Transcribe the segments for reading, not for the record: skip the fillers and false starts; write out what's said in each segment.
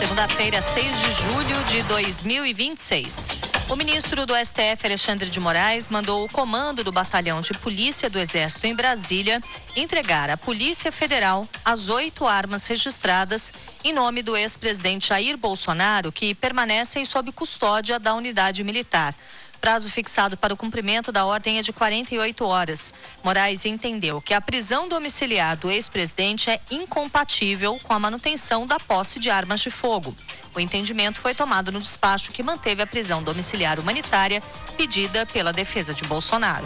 Segunda-feira, 6 de julho de 2026. O ministro do STF, Alexandre de Moraes, mandou o comando do Batalhão de Polícia do Exército em Brasília entregar à Polícia Federal as 8 armas registradas em nome do ex-presidente Jair Bolsonaro, que permanecem sob custódia da unidade militar. Prazo fixado para o cumprimento da ordem é de 48 horas. Moraes entendeu que a prisão domiciliar do ex-presidente é incompatível com a manutenção da posse de armas de fogo. O entendimento foi tomado no despacho que manteve a prisão domiciliar humanitária pedida pela defesa de Bolsonaro.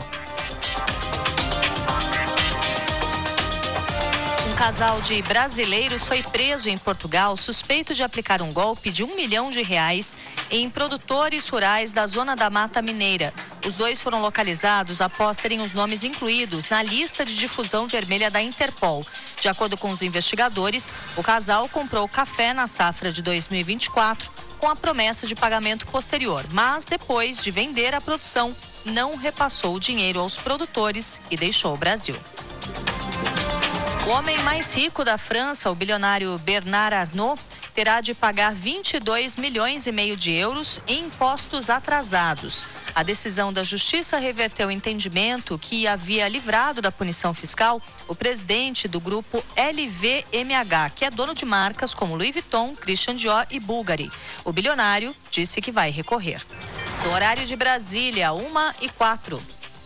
Um casal de brasileiros foi preso em Portugal suspeito de aplicar um golpe de R$1 milhão em produtores rurais da zona da Mata Mineira. Os dois foram localizados após terem os nomes incluídos na lista de difusão vermelha da Interpol. De acordo com os investigadores, o casal comprou café na safra de 2024 com a promessa de pagamento posterior, mas depois de vender a produção, não repassou o dinheiro aos produtores e deixou o Brasil. O homem mais rico da França, o bilionário Bernard Arnault, terá de pagar 22,5 milhões de euros em impostos atrasados. A decisão da Justiça reverteu o entendimento que havia livrado da punição fiscal o presidente do grupo LVMH, que é dono de marcas como Louis Vuitton, Christian Dior e Bulgari. O bilionário disse que vai recorrer. No horário de Brasília, 1h04.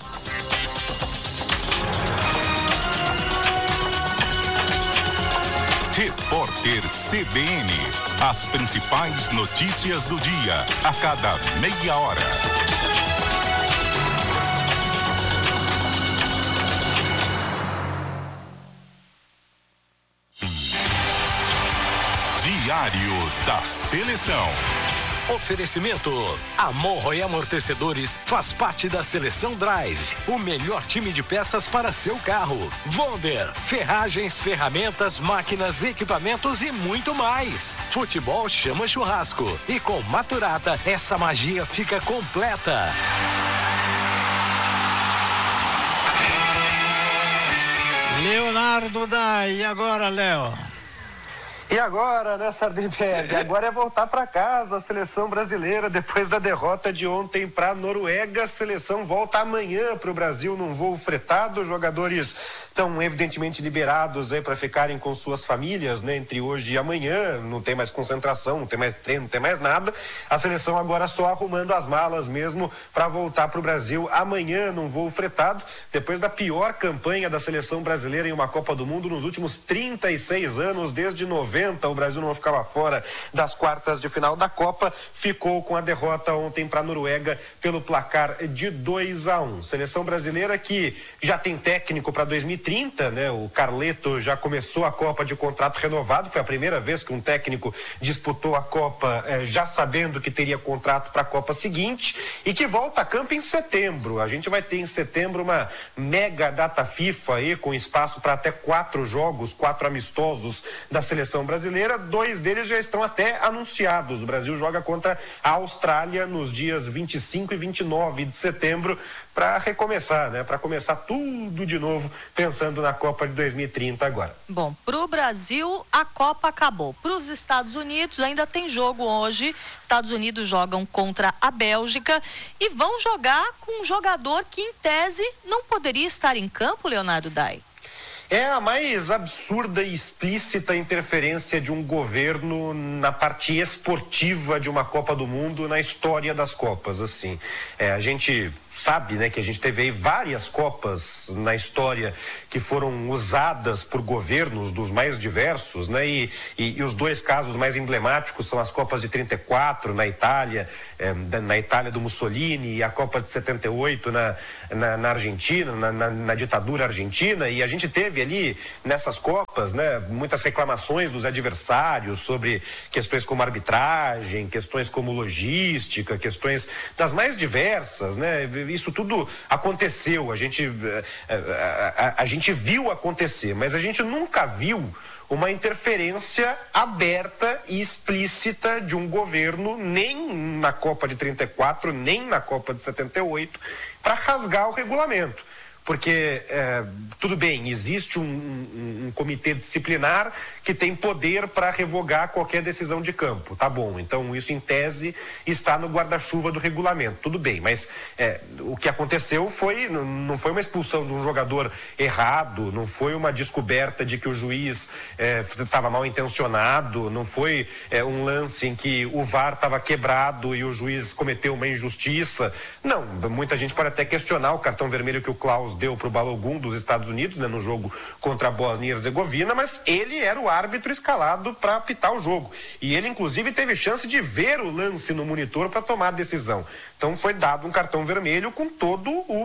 Repórter CBN. As principais notícias do dia, a cada meia hora. Diário da Seleção. Oferecimento: Amorro e Amortecedores faz parte da Seleção Drive, o melhor time de peças para seu carro. Wonder, ferragens, ferramentas, máquinas, equipamentos e muito mais. Futebol chama churrasco e com Maturata essa magia fica completa. Leonardo Dai, e agora, Léo? E agora, né, Sardenberg? Agora é voltar para casa a seleção brasileira depois da derrota de ontem para a Noruega. A seleção volta amanhã para o Brasil num voo fretado. Os jogadores estão evidentemente liberados aí para ficarem com suas famílias, né, entre hoje e amanhã. Não tem mais concentração, não tem mais treino, não tem mais nada. A seleção agora só arrumando as malas mesmo para voltar para o Brasil amanhã num voo fretado, depois da pior campanha da seleção brasileira em uma Copa do Mundo nos últimos 36 anos, desde 90. O Brasil não ficava fora das quartas de final da Copa, ficou com a derrota ontem para a Noruega pelo placar de 2-1. Seleção brasileira que já tem técnico para 2030, né? O Carleto já começou a Copa de contrato renovado, foi a primeira vez que um técnico disputou a Copa já sabendo que teria contrato para a Copa seguinte e que volta a campo em setembro. A gente vai ter em setembro uma mega data FIFA aí, com espaço para até 4 jogos, 4 amistosos da seleção brasileira. 2 deles já estão até anunciados. O Brasil joga contra a Austrália nos dias 25 e 29 de setembro para recomeçar, né? Para começar tudo de novo, pensando na Copa de 2030 agora. Bom, para o Brasil, a Copa acabou. Para os Estados Unidos, ainda tem jogo hoje. Estados Unidos jogam contra a Bélgica e vão jogar com um jogador que, em tese, não poderia estar em campo, Leonardo Dai. É a mais absurda e explícita interferência de um governo na parte esportiva de uma Copa do Mundo na história das Copas, assim. A gente sabe, né, que a gente teve aí várias Copas na história que foram usadas por governos dos mais diversos, né, e os 2 casos mais emblemáticos são as Copas de 34 na Itália, na Itália do Mussolini, e a Copa de 78 na Argentina, na ditadura argentina. E a gente teve ali nessas Copas, né, muitas reclamações dos adversários sobre questões como arbitragem, questões como logística, questões das mais diversas, né. Isso tudo aconteceu, a gente viu acontecer, mas a gente nunca viu uma interferência aberta e explícita de um governo, nem na Copa de 34, nem na Copa de 78, para rasgar o regulamento. Porque, tudo bem, existe um comitê disciplinar que tem poder para revogar qualquer decisão de campo. Tá bom, então isso em tese está no guarda-chuva do regulamento, tudo bem, mas o que aconteceu não foi uma expulsão de um jogador errado, não foi uma descoberta de que o juiz estava mal intencionado, não foi um lance em que o VAR estava quebrado e o juiz cometeu uma injustiça. Não, muita gente pode até questionar o cartão vermelho que o Klaus deu para o Balogun dos Estados Unidos, né, no jogo contra a Bósnia e Herzegovina, mas ele era o árbitro escalado para apitar o jogo. E ele, inclusive, teve chance de ver o lance no monitor para tomar a decisão. Então foi dado um cartão vermelho com todo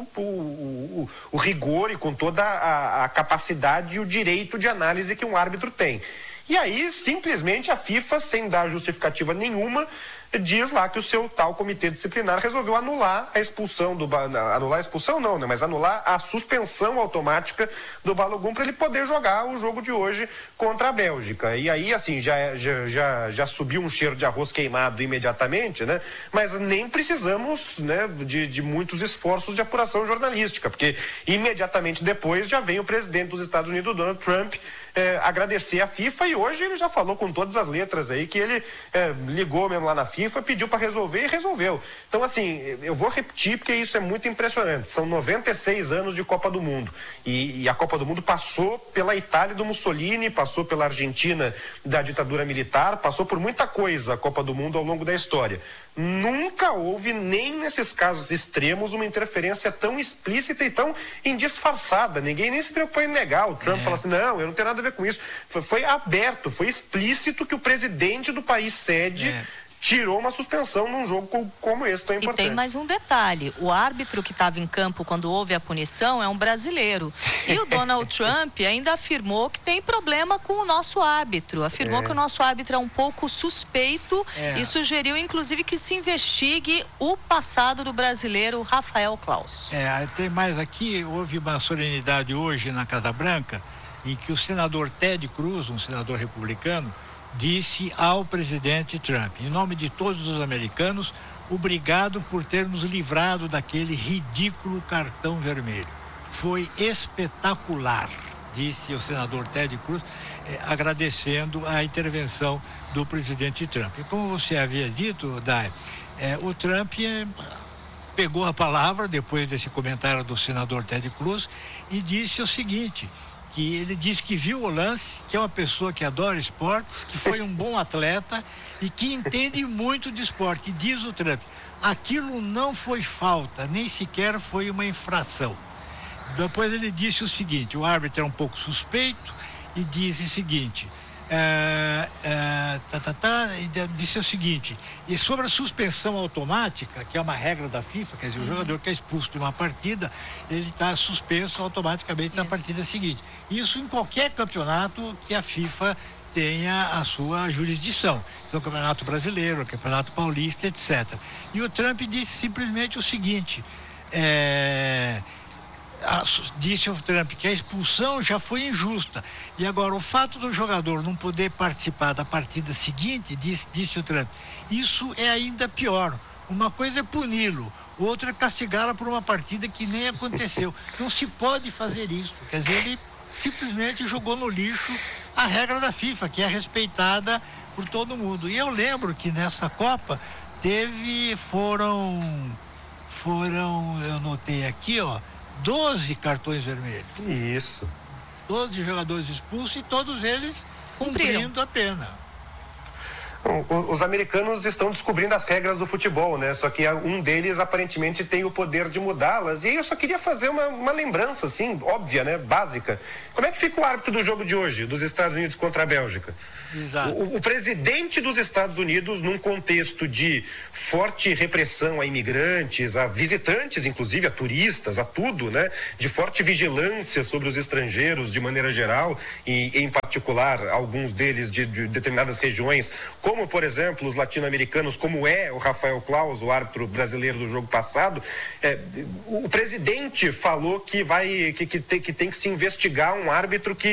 o rigor e com toda a capacidade e o direito de análise que um árbitro tem. E aí, simplesmente, a FIFA, sem dar justificativa nenhuma, diz lá que o seu tal comitê disciplinar resolveu anular a expulsão anular a expulsão não, né? Mas anular a suspensão automática do Balogun para ele poder jogar o jogo de hoje contra a Bélgica. E aí, assim, já subiu um cheiro de arroz queimado imediatamente, né? Mas nem precisamos, né, de muitos esforços de apuração jornalística, porque imediatamente depois já vem o presidente dos Estados Unidos, Donald Trump, agradecer a FIFA, e hoje ele já falou com todas as letras aí que ele ligou mesmo lá na FIFA, pediu para resolver e resolveu. Então, assim, eu vou repetir porque isso é muito impressionante. São 96 anos de Copa do Mundo e a Copa do Mundo passou pela Itália do Mussolini, passou pela Argentina da ditadura militar, passou por muita coisa a Copa do Mundo ao longo da história. Nunca houve, nem nesses casos extremos, uma interferência tão explícita e tão indisfarçada. Ninguém nem se preocupou em negar. O Trump falou assim, não, eu não tenho nada a ver com isso. Foi aberto, foi explícito que o presidente do país sede tirou uma suspensão num jogo como esse tão importante. E tem mais um detalhe, o árbitro que estava em campo quando houve a punição é um brasileiro. E o Donald Trump ainda afirmou que tem problema com o nosso árbitro, afirmou que o nosso árbitro é um pouco suspeito e sugeriu inclusive que se investigue o passado do brasileiro Rafael Klaus. Tem mais aqui, houve uma solenidade hoje na Casa Branca em que o senador Ted Cruz, um senador republicano, disse ao presidente Trump, em nome de todos os americanos, obrigado por ter nos livrado daquele ridículo cartão vermelho. Foi espetacular, disse o senador Ted Cruz, agradecendo a intervenção do presidente Trump. E como você havia dito, Dai, o Trump pegou a palavra depois desse comentário do senador Ted Cruz e disse o seguinte, que ele disse que viu o lance, que é uma pessoa que adora esportes, que foi um bom atleta e que entende muito de esporte. E diz o Trump, aquilo não foi falta, nem sequer foi uma infração. Depois ele disse o seguinte, o árbitro é um pouco suspeito e disse o seguinte, disse o seguinte, e sobre a suspensão automática, que é uma regra da FIFA, quer dizer, o jogador que é expulso de uma partida, ele está suspenso automaticamente na partida seguinte. Isso em qualquer campeonato que a FIFA tenha a sua jurisdição. Então, o Campeonato Brasileiro, o Campeonato Paulista, etc. E o Trump disse simplesmente o seguinte, disse o Trump que a expulsão já foi injusta e agora o fato do jogador não poder participar da partida seguinte, disse o Trump, isso é ainda pior. Uma coisa é puni-lo, outra é castigá-lo por uma partida que nem aconteceu. Não se pode fazer isso. Quer dizer, ele simplesmente jogou no lixo a regra da FIFA, que é respeitada por todo mundo. E eu lembro que nessa Copa foram, eu notei aqui, 12 cartões vermelhos. Isso. 12 jogadores expulsos e todos eles cumprindo a pena. Os americanos estão descobrindo as regras do futebol, né? Só que um deles aparentemente tem o poder de mudá-las. E aí eu só queria fazer uma lembrança, assim, óbvia, né? Básica. Como é que fica o árbitro do jogo de hoje, dos Estados Unidos contra a Bélgica? Exato. O presidente dos Estados Unidos, num contexto de forte repressão a imigrantes, a visitantes, inclusive a turistas, a tudo, né? De forte vigilância sobre os estrangeiros de maneira geral e, em particular, alguns deles de determinadas regiões, como, por exemplo, os latino-americanos, como é o Rafael Klaus, o árbitro brasileiro do jogo passado. O presidente falou que tem que se investigar um árbitro que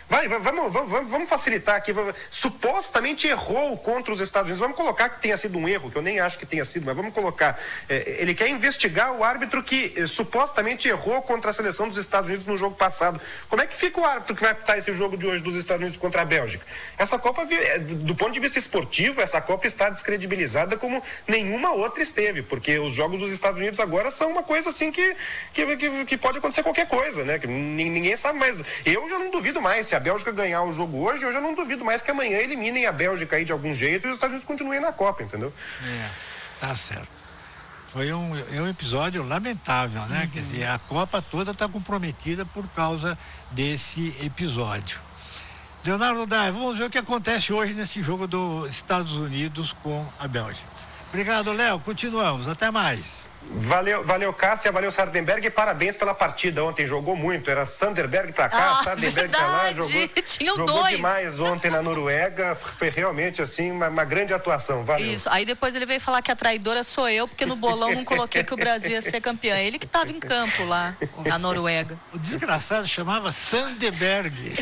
Vamos facilitar aqui. Supostamente errou contra os Estados Unidos. Vamos colocar que tenha sido um erro, que eu nem acho que tenha sido, mas vamos colocar. Ele quer investigar o árbitro que supostamente errou contra a seleção dos Estados Unidos no jogo passado. Como é que fica o árbitro que vai apitar esse jogo de hoje dos Estados Unidos contra a Bélgica? Essa Copa, do ponto de vista esportivo, essa Copa está descredibilizada como nenhuma outra esteve, porque os jogos dos Estados Unidos agora são uma coisa assim que pode acontecer qualquer coisa, né? Que ninguém sabe, mas eu já não duvido mais. Se a Bélgica ganhar o jogo hoje, eu já não duvido mais que amanhã eliminem a Bélgica aí de algum jeito e os Estados Unidos continuem na Copa, entendeu? Tá certo. Foi um episódio lamentável, né? Quer dizer, a Copa toda está comprometida por causa desse episódio. Leonardo Dai, vamos ver o que acontece hoje nesse jogo dos Estados Unidos com a Bélgica. Obrigado, Léo. Continuamos. Até mais. Valeu, Cássia, valeu, Sardenberg, e parabéns pela partida. Ontem jogou muito, era Sanderberg pra cá, Sardenberg pra lá, jogou demais ontem na Noruega. Foi realmente assim uma grande atuação. Valeu. Isso, aí depois ele veio falar que a traidora sou eu, porque no bolão não coloquei que o Brasil ia ser campeão. Ele que estava em campo lá na Noruega. O desgraçado chamava Sanderberg.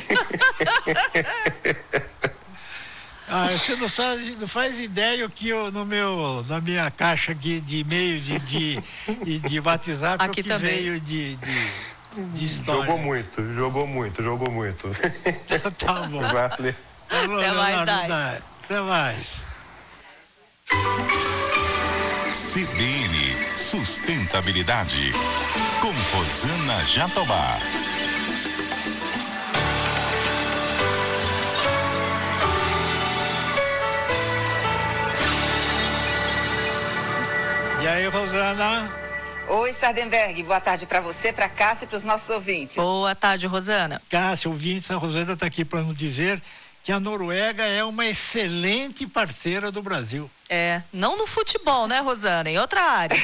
Você não faz ideia que na minha caixa aqui de e-mail de WhatsApp aqui que também veio de história. Jogou muito. Tá bom. Valeu. Até mais, Dai. Até mais. CBN Sustentabilidade, com Rosana Jatobá. E aí, Rosana? Oi, Sardenberg. Boa tarde para você, para Cássia e para os nossos ouvintes. Boa tarde, Rosana. Cássia, ouvintes, a Rosana está aqui para nos dizer que a Noruega é uma excelente parceira do Brasil. Não no futebol, né, Rosana? Em outra área.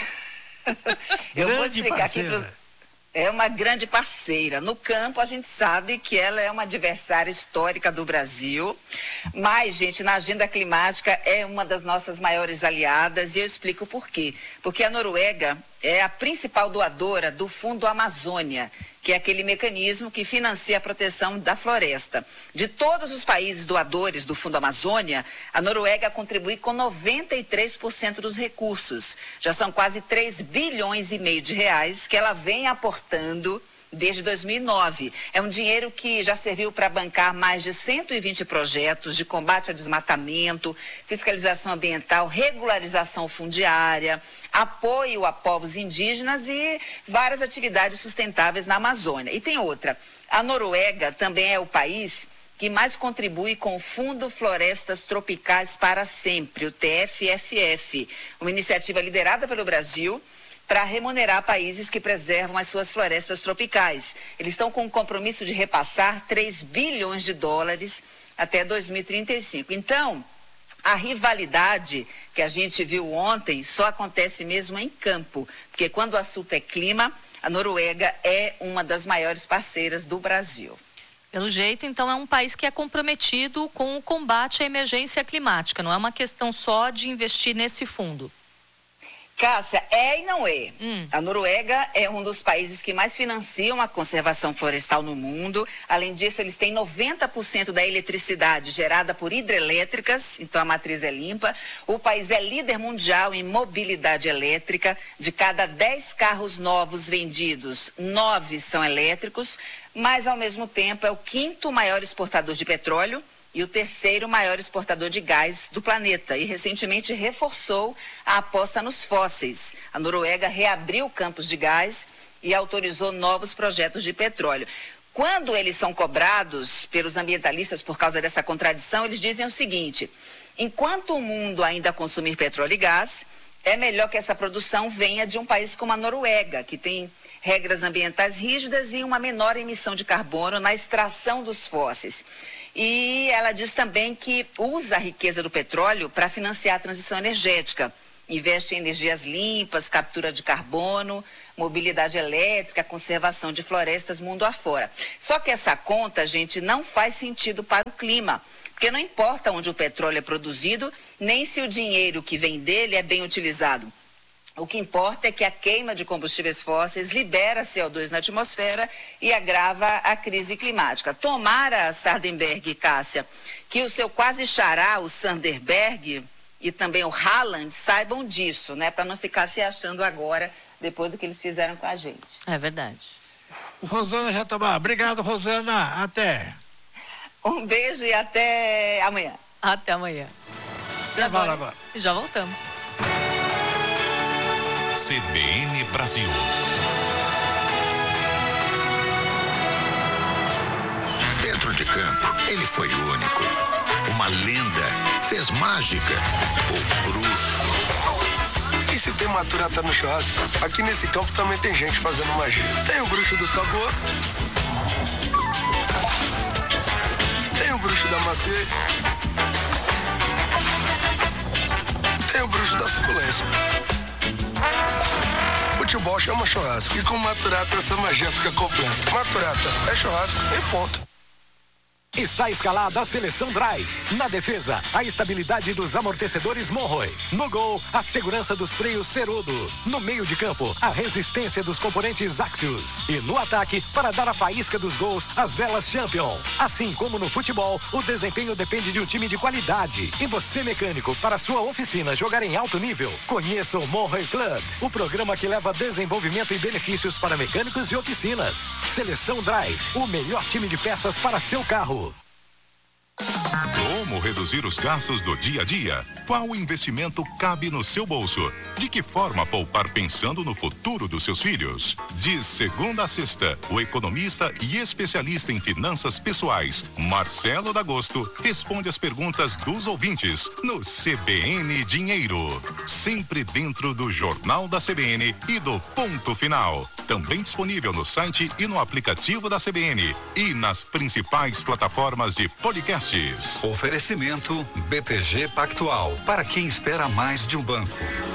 Eu vou explicar aqui para os... É uma grande parceira. No campo, a gente sabe que ela é uma adversária histórica do Brasil. Mas, gente, na agenda climática é uma das nossas maiores aliadas. E eu explico por quê. Porque a Noruega é a principal doadora do Fundo Amazônia, que é aquele mecanismo que financia a proteção da floresta. De todos os países doadores do Fundo Amazônia, a Noruega contribui com 93% dos recursos. Já são quase 3,5 bilhões de reais que ela vem aportando desde 2009. É um dinheiro que já serviu para bancar mais de 120 projetos de combate ao desmatamento, fiscalização ambiental, regularização fundiária, apoio a povos indígenas e várias atividades sustentáveis na Amazônia. E tem outra, a Noruega também é o país que mais contribui com o Fundo Florestas Tropicais para Sempre, o TFFF, uma iniciativa liderada pelo Brasil para remunerar países que preservam as suas florestas tropicais. Eles estão com o compromisso de repassar 3 bilhões de dólares até 2035. Então, a rivalidade que a gente viu ontem só acontece mesmo em campo, porque quando o assunto é clima, a Noruega é uma das maiores parceiras do Brasil. Pelo jeito, então, é um país que é comprometido com o combate à emergência climática, não é uma questão só de investir nesse fundo. Cássia, é e não é. A Noruega é um dos países que mais financiam a conservação florestal no mundo. Além disso, eles têm 90% da eletricidade gerada por hidrelétricas, então a matriz é limpa. O país é líder mundial em mobilidade elétrica. De cada 10 carros novos vendidos, 9 são elétricos, mas ao mesmo tempo é o 5º maior exportador de petróleo e o 3º maior exportador de gás do planeta, e recentemente reforçou a aposta nos fósseis. A Noruega reabriu campos de gás e autorizou novos projetos de petróleo. Quando eles são cobrados pelos ambientalistas por causa dessa contradição, eles dizem o seguinte: enquanto o mundo ainda consumir petróleo e gás, é melhor que essa produção venha de um país como a Noruega, que tem regras ambientais rígidas e uma menor emissão de carbono na extração dos fósseis. E ela diz também que usa a riqueza do petróleo para financiar a transição energética. Investe em energias limpas, captura de carbono, mobilidade elétrica, conservação de florestas mundo afora. Só que essa conta, gente, não faz sentido para o clima, porque não importa onde o petróleo é produzido, nem se o dinheiro que vem dele é bem utilizado. O que importa é que a queima de combustíveis fósseis libera CO2 na atmosfera e agrava a crise climática. Tomara, Sardenberg e Cássia, que o seu quase xará, o Sanderberg, e também o Haaland saibam disso, né? Para não ficar se achando agora, depois do que eles fizeram com a gente. É verdade. Rosana Jatobá, obrigado, Rosana. Até. Um beijo e até amanhã. Até amanhã. Agora. Já voltamos. CBN Brasil. Dentro de campo, ele foi único. Uma lenda, fez mágica, o bruxo. E se tem maturata no churrasco, aqui nesse campo também tem gente fazendo magia. Tem o bruxo do sabor, tem o bruxo da maciez, tem o bruxo da suculência. Futebol chama churrasco e com maturata essa magia fica completa. Maturata é churrasco e ponto. Está escalada a Seleção Drive. Na defesa, a estabilidade dos amortecedores Monroe. No gol, a segurança dos freios Ferodo. No meio de campo, a resistência dos componentes Axios. E no ataque, para dar a faísca dos gols, as velas Champion. Assim como no futebol, o desempenho depende de um time de qualidade. E você, mecânico, para sua oficina jogar em alto nível, conheça o Monroe Club, o programa que leva desenvolvimento e benefícios para mecânicos e oficinas. Seleção Drive, o melhor time de peças para seu carro. Como reduzir os gastos do dia a dia? Qual investimento cabe no seu bolso? De que forma poupar pensando no futuro dos seus filhos? De segunda a sexta, o economista e especialista em finanças pessoais, Marcelo D'Agosto, responde as perguntas dos ouvintes no CBN Dinheiro. Sempre dentro do Jornal da CBN e do Ponto Final. Também disponível no site e no aplicativo da CBN e nas principais plataformas de podcasts. Oferecimento BTG Pactual, para quem espera mais de um banco.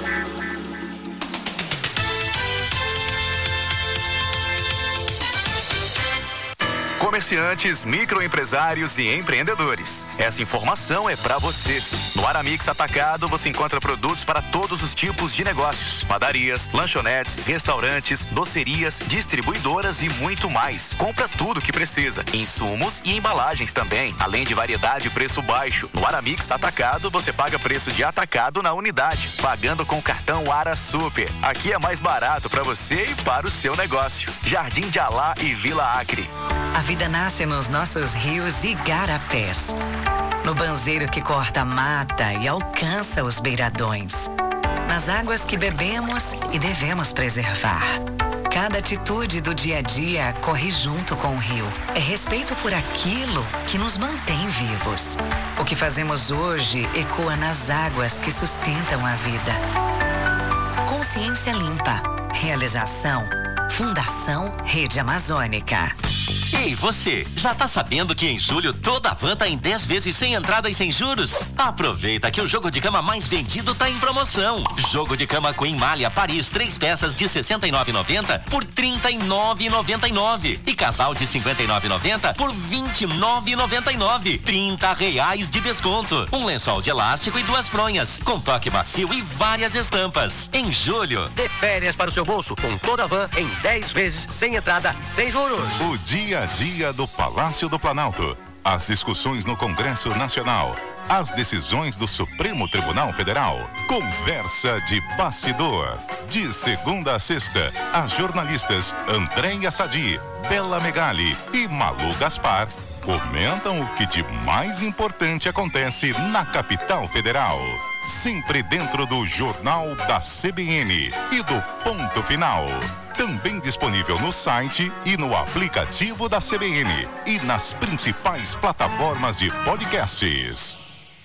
Comerciantes, microempresários e empreendedores. Essa informação é para vocês. No Aramix Atacado você encontra produtos para todos os tipos de negócios. Padarias, lanchonetes, restaurantes, docerias, distribuidoras e muito mais. Compra tudo que precisa. Insumos e embalagens também. Além de variedade e preço baixo. No Aramix Atacado você paga preço de atacado na unidade. Pagando com o cartão Ara Super. Aqui é mais barato para você e para o seu negócio. Jardim de Alá e Vila Acre. A vida nasce nos nossos rios e igarapés. No banzeiro que corta a mata e alcança os beiradões. Nas águas que bebemos e devemos preservar. Cada atitude do dia a dia corre junto com o rio. É respeito por aquilo que nos mantém vivos. O que fazemos hoje ecoa nas águas que sustentam a vida. Consciência Limpa. Realização Fundação Rede Amazônica. Ei, você, já tá sabendo que em julho toda a van tá em 10 vezes sem entrada e sem juros? Aproveita que o jogo de cama mais vendido tá em promoção. Jogo de cama Queen Malha Paris 3 peças de R$ 69,90 por R$ 39,99 e casal de R$ 59,90 por R$ 29,99. R$30 de desconto. Um lençol de elástico e 2 fronhas, com toque macio e várias estampas. Em julho, dê férias para o seu bolso com toda a van em 10 vezes sem entrada, sem juros. O dia a dia do Palácio do Planalto. As discussões no Congresso Nacional. As decisões do Supremo Tribunal Federal. Conversa de bastidor. De segunda a sexta, as jornalistas Andréia Sadi, Bela Megali e Malu Gaspar comentam o que de mais importante acontece na capital federal. Sempre dentro do Jornal da CBN e do Ponto Final. Também disponível no site e no aplicativo da CBN e nas principais plataformas de podcasts.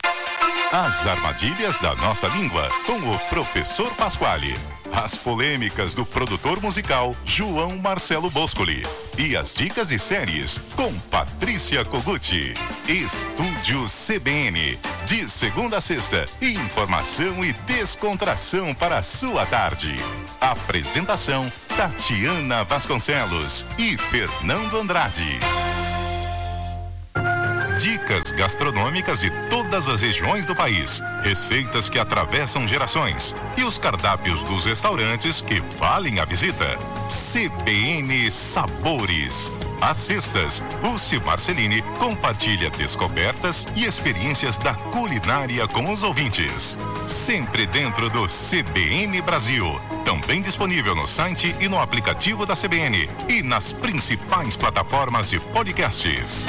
As armadilhas da nossa língua com o professor Pasquale. As polêmicas do produtor musical João Marcelo Boscoli. E as dicas de séries com Patrícia Koguchi. Estúdio CBN. De segunda a sexta, informação e descontração para a sua tarde. Apresentação Tatiana Vasconcelos e Fernando Andrade. Dicas gastronômicas de todas as regiões do país, receitas que atravessam gerações e os cardápios dos restaurantes que valem a visita. CBN Sabores. Às sextas, Rússi Marcelini compartilha descobertas e experiências da culinária com os ouvintes. Sempre dentro do CBN Brasil. Também disponível no site e no aplicativo da CBN e nas principais plataformas de podcasts.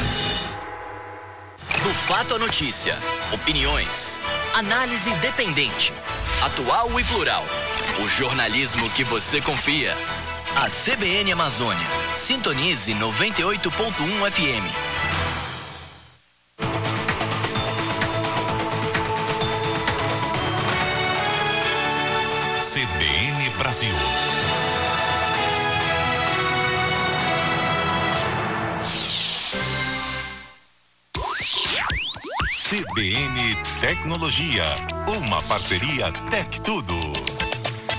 Do fato à notícia, opiniões, análise independente, atual e plural. O jornalismo que você confia. A CBN Amazônia. Sintonize 98.1 FM. CBN Brasil. CBN Tecnologia, uma parceria Tec Tudo.